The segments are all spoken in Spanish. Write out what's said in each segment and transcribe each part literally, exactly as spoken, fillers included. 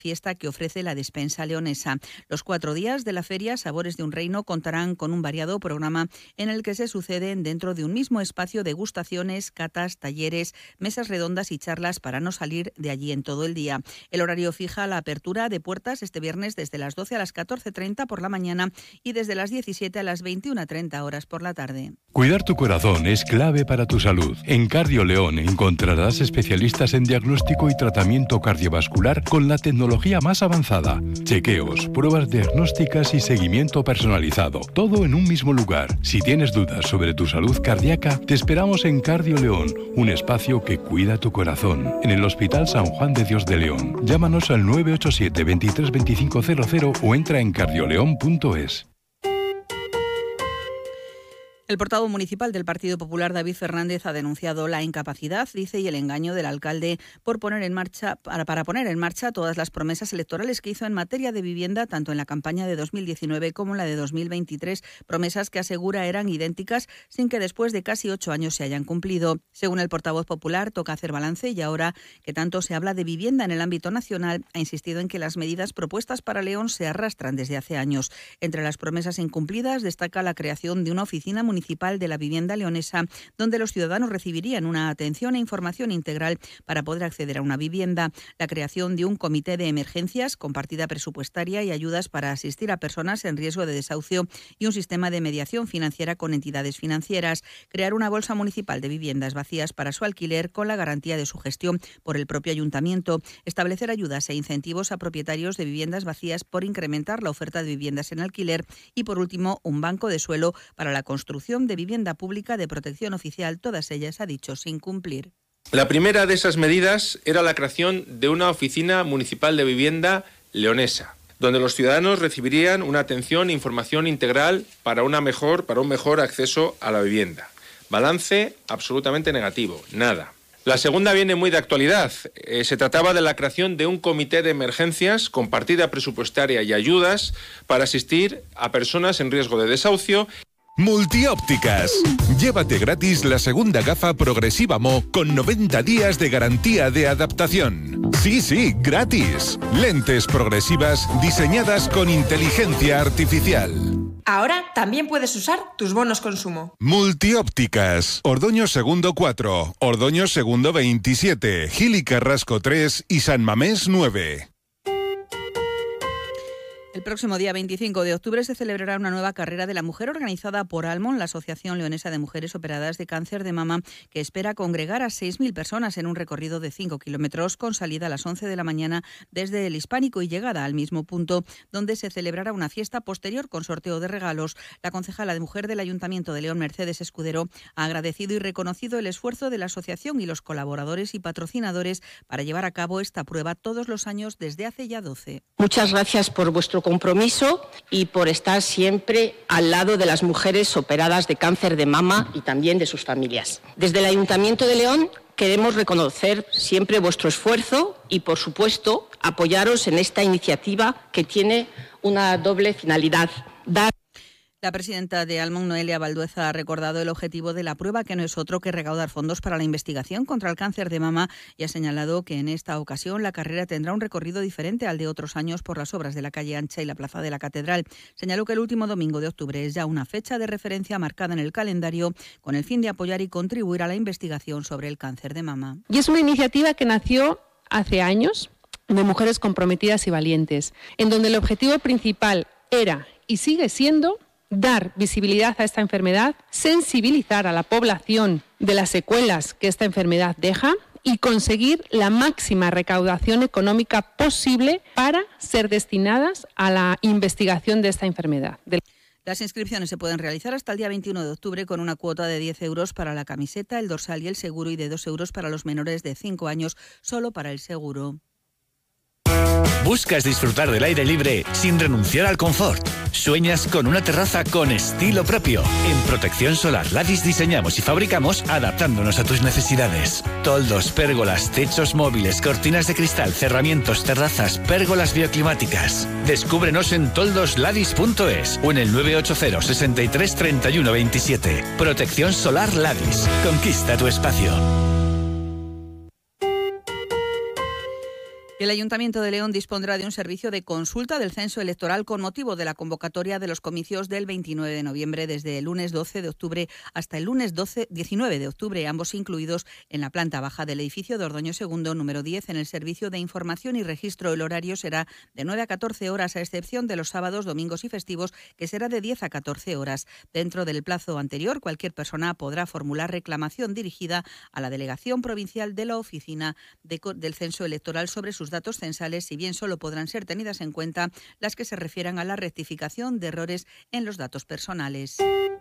fiesta que ofrece la despensa leonesa. Los cuatro días de la feria Sabores de un Reino contarán con un variado programa en el que se suceden dentro de un mismo espacio degustaciones, catas, talleres, mesas redondas y charlas para no salir de allí en todo el día. El horario fija la apertura de puertas este viernes desde las doce a las catorce treinta por la mañana y desde las diecisiete a las veintiuna treinta horas por la tarde. Cuidar tu corazón es clave para tu salud. En Cardio León encontrarás especialistas en diagnóstico y tratamiento cardiovascular con la tecnología más avanzada. Chequeos, pruebas diagnósticas y seguimiento personalizado. Todo en un mismo lugar. Si tienes dudas sobre tu salud cardíaca, te esperamos en Cardio León, un espacio que cuida tu corazón. En el Hospital San Juan de Dios de León. Llámanos al nueve ocho siete, veintitrés veinticinco cero cero o entra en cardioleón punto es. El portavoz municipal del Partido Popular, David Fernández, ha denunciado la incapacidad, dice, y el engaño del alcalde por poner en marcha, para, para poner en marcha todas las promesas electorales que hizo en materia de vivienda, tanto en la campaña de dos mil diecinueve como en la de dos mil veintitrés, promesas que asegura eran idénticas sin que después de casi ocho años se hayan cumplido. Según el portavoz popular, toca hacer balance y ahora que tanto se habla de vivienda en el ámbito nacional, ha insistido en que las medidas propuestas para León se arrastran desde hace años. Entre las promesas incumplidas destaca la creación de una oficina municipal Municipal de la Vivienda Leonesa, donde los ciudadanos recibirían una atención e información integral para poder acceder a una vivienda, la creación de un comité de emergencias con partida presupuestaria y ayudas para asistir a personas en riesgo de desahucio y un sistema de mediación financiera con entidades financieras, crear una bolsa municipal de viviendas vacías para su alquiler con la garantía de su gestión por el propio ayuntamiento, establecer ayudas e incentivos a propietarios de viviendas vacías por incrementar la oferta de viviendas en alquiler y, por último, un banco de suelo para la construcción de vivienda pública de protección oficial, todas ellas, ha dicho, sin cumplir. La primera de esas medidas era la creación de una oficina municipal de vivienda leonesa, donde los ciudadanos recibirían una atención e información integral para, una mejor, para un mejor acceso a la vivienda. Balance absolutamente negativo, nada. La segunda viene muy de actualidad. Eh, se trataba de la creación de un comité de emergencias con partida presupuestaria y ayudas para asistir a personas en riesgo de desahucio. Multiópticas. Llévate gratis la segunda gafa progresiva Mo con noventa días de garantía de adaptación. Sí, sí, gratis. Lentes progresivas diseñadas con inteligencia artificial. Ahora también puedes usar tus bonos consumo. Multiópticas. Ordoño Segundo cuatro, Ordoño Segundo veintisiete, Gil y Carrasco tres y San Mamés nueve. El próximo día veinticinco de octubre se celebrará una nueva carrera de la mujer organizada por Almon, la Asociación Leonesa de Mujeres Operadas de Cáncer de Mama, que espera congregar a seis mil personas en un recorrido de cinco kilómetros con salida a las once de la mañana desde el Hispánico y llegada al mismo punto, donde se celebrará una fiesta posterior con sorteo de regalos. La concejala de Mujer del Ayuntamiento de León, Mercedes Escudero, ha agradecido y reconocido el esfuerzo de la asociación y los colaboradores y patrocinadores para llevar a cabo esta prueba todos los años desde hace ya doce. Muchas gracias por vuestro compromiso y por estar siempre al lado de las mujeres operadas de cáncer de mama y también de sus familias. Desde el Ayuntamiento de León queremos reconocer siempre vuestro esfuerzo y, por supuesto, apoyaros en esta iniciativa que tiene una doble finalidad: dar. La presidenta de Almon, Noelia Valdueza, ha recordado el objetivo de la prueba, que no es otro que recaudar fondos para la investigación contra el cáncer de mama, y ha señalado que en esta ocasión la carrera tendrá un recorrido diferente al de otros años por las obras de la calle Ancha y la plaza de la Catedral. Señaló que el último domingo de octubre es ya una fecha de referencia marcada en el calendario con el fin de apoyar y contribuir a la investigación sobre el cáncer de mama. Y es una iniciativa que nació hace años de mujeres comprometidas y valientes, en donde el objetivo principal era y sigue siendo dar visibilidad a esta enfermedad, sensibilizar a la población de las secuelas que esta enfermedad deja y conseguir la máxima recaudación económica posible para ser destinadas a la investigación de esta enfermedad. Las inscripciones se pueden realizar hasta el día veintiuno de octubre con una cuota de diez euros para la camiseta, el dorsal y el seguro, y de dos euros para los menores de cinco años, solo para el seguro. ¿Buscas disfrutar del aire libre sin renunciar al confort? ¿Sueñas con una terraza con estilo propio? En Protección Solar Ladis diseñamos y fabricamos adaptándonos a tus necesidades. Toldos, pérgolas, techos móviles, cortinas de cristal, cerramientos, terrazas, pérgolas bioclimáticas. Descúbrenos en toldos ladis punto es o en el nueve ocho cero, sesenta y tres, treinta y uno veintisiete. Protección Solar Ladis. Conquista tu espacio. El Ayuntamiento de León dispondrá de un servicio de consulta del censo electoral con motivo de la convocatoria de los comicios del veintinueve de noviembre, desde el lunes doce de octubre hasta el lunes diecinueve de octubre, ambos incluidos en la planta baja del edificio de Ordoño segundo, número diez, en el servicio de información y registro. El horario será de nueve a catorce horas, a excepción de los sábados, domingos y festivos, que será de diez a catorce horas. Dentro del plazo anterior, cualquier persona podrá formular reclamación dirigida a la Delegación Provincial de la Oficina de, del Censo Electoral sobre sus datos censales, si bien solo podrán ser tenidas en cuenta las que se refieran a la rectificación de errores en los datos personales.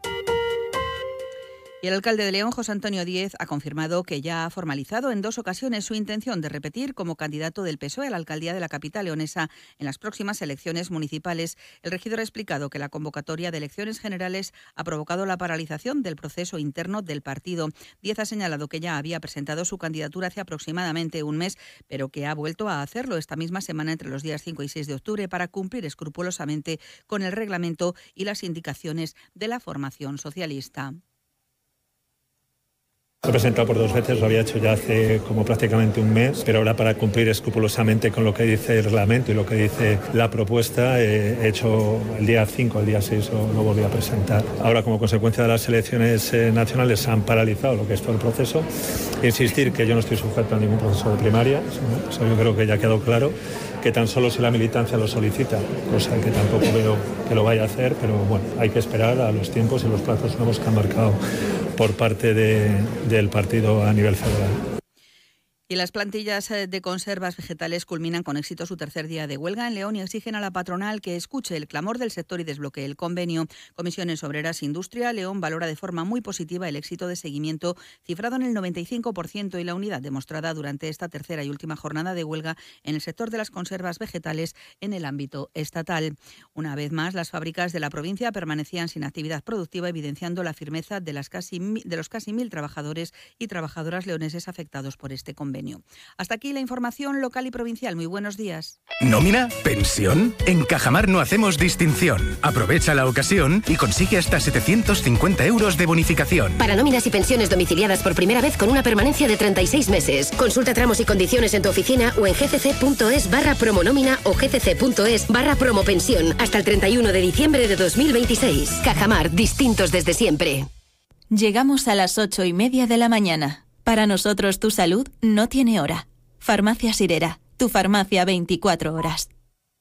Y el alcalde de León, José Antonio Díez, ha confirmado que ya ha formalizado en dos ocasiones su intención de repetir como candidato del P S O E a la alcaldía de la capital leonesa en las próximas elecciones municipales. El regidor ha explicado que la convocatoria de elecciones generales ha provocado la paralización del proceso interno del partido. Díez ha señalado que ya había presentado su candidatura hace aproximadamente un mes, pero que ha vuelto a hacerlo esta misma semana entre los días cinco y seis de octubre para cumplir escrupulosamente con el reglamento y las indicaciones de la formación socialista. He presentado por dos veces, lo había hecho ya hace como prácticamente un mes, pero ahora para cumplir escrupulosamente con lo que dice el reglamento y lo que dice la propuesta, eh, he hecho el día cinco, el día seis lo, lo volví a presentar. Ahora, como consecuencia de las elecciones eh, nacionales, se han paralizado lo que es todo el proceso. Insistir que yo no estoy sujeto a ningún proceso de primarias, ¿no? Eso yo creo que ya ha quedado claro, que tan solo si la militancia lo solicita, cosa que tampoco veo que lo vaya a hacer, pero bueno, hay que esperar a los tiempos y los plazos nuevos que han marcado por parte de, del partido a nivel federal. Y las plantillas de conservas vegetales culminan con éxito su tercer día de huelga en León y exigen a la patronal que escuche el clamor del sector y desbloquee el convenio. Comisiones Obreras Industria León valora de forma muy positiva el éxito de seguimiento cifrado en el noventa y cinco por ciento y la unidad demostrada durante esta tercera y última jornada de huelga en el sector de las conservas vegetales en el ámbito estatal. Una vez más, las fábricas de la provincia permanecían sin actividad productiva, evidenciando la firmeza de, las casi, de los casi mil trabajadores y trabajadoras leoneses afectados por este convenio. Hasta aquí la información local y provincial. Muy buenos días. ¿Nómina? ¿Pensión? En Cajamar no hacemos distinción. Aprovecha la ocasión y consigue hasta setecientos cincuenta euros de bonificación. Para nóminas y pensiones domiciliadas por primera vez con una permanencia de treinta y seis meses. Consulta tramos y condiciones en tu oficina o en gcc.es barra promonómina o gcc.es barra promopensión hasta el treinta y uno de diciembre de dos mil veintiséis. Cajamar, distintos desde siempre. Llegamos a las ocho y media de la mañana. Para nosotros tu salud no tiene hora. Farmacia Sirera, tu farmacia veinticuatro horas.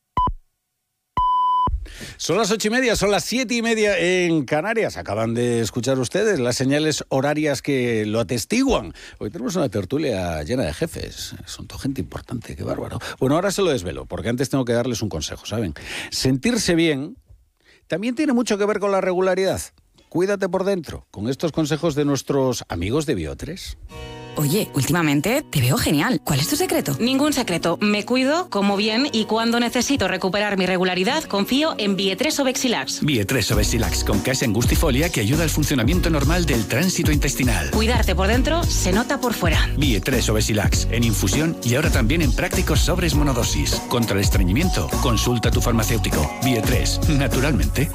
Son las ocho y media, son las siete y media en Canarias. Acaban de escuchar ustedes las señales horarias que lo atestiguan. Hoy tenemos una tertulia llena de jefes. Son toda gente importante, qué bárbaro. Bueno, ahora se lo desvelo, porque antes tengo que darles un consejo, ¿saben? Sentirse bien también tiene mucho que ver con la regularidad. Cuídate por dentro, con estos consejos de nuestros amigos de Biotres. Oye, últimamente te veo genial. ¿Cuál es tu secreto? Ningún secreto. Me cuido, como bien y cuando necesito recuperar mi regularidad, confío en Bietres Obexilax. Bietres Obexilax con case angustifolia que ayuda al funcionamiento normal del tránsito intestinal. Cuidarte por dentro se nota por fuera. Bietres Obexilax en infusión y ahora también en prácticos sobres monodosis. Contra el estreñimiento, consulta a tu farmacéutico. Bietres, naturalmente.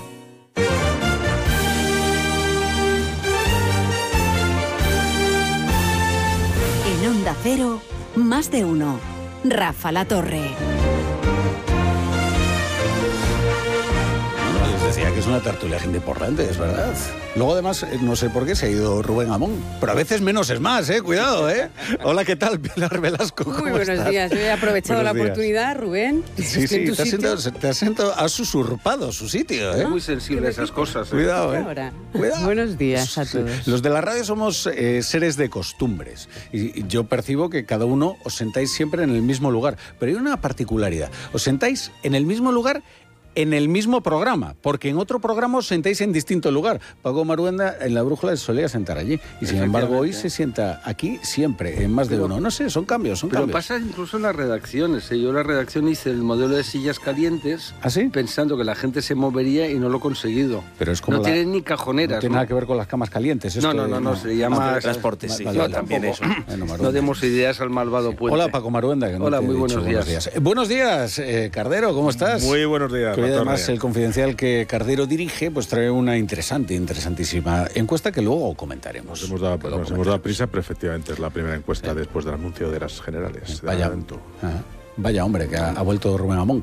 Onda Cero, más de uno. Rafa La Torre. Les decía que es una tertulia gente importante, es verdad. Luego, además, no sé por qué se ha ido Rubén Amón, pero a veces menos es más, ¿eh? Cuidado, ¿eh? Hola, ¿qué tal, Pilar Velasco? Muy buenos estás? días. Yo he aprovechado buenos la días. oportunidad, Rubén. Sí, sí, te has, sentado, te has sentado, has usurpado su sitio, ¿eh? Es muy sensible a esas cosas. ¿eh? Cuidado, ¿eh? Ahora. Cuidado. Buenos días a todos. Los de la radio somos eh, seres de costumbres. Y yo percibo que cada uno os sentáis siempre en el mismo lugar. Pero hay una particularidad. Os sentáis en el mismo lugar en el mismo programa, porque en otro programa os sentáis en distinto lugar. Paco Maruenda en La Brújula se solía sentar allí, y sin embargo hoy se sienta aquí siempre, en más de pero, uno. No sé, son cambios, son pero cambios. Pero pasa incluso en las redacciones. ¿eh? Yo en la redacción hice el modelo de sillas calientes, ¿ah, sí? pensando que la gente se movería y no lo he conseguido. Pero es como no la... tienen ni cajoneras. No tiene ¿no? nada que ver con las camas calientes. No, no, no, no, se llama... No, transporte, sí, vale, yo también eso. Bueno, no demos ideas al malvado puente. Hola, Paco Maruenda. Que no Hola, te muy he dicho buenos días. Buenos días, buenos días eh, Cardero, ¿cómo estás? Muy buenos días. Que hoy además el confidencial que Cardero dirige, pues trae una interesante, interesantísima encuesta que luego comentaremos. Nos hemos dado, nos hemos dado prisa, pero efectivamente es la primera encuesta sí. después del anuncio de las generales. Vaya. De Vaya hombre, que ha, ha vuelto Rubén Amón.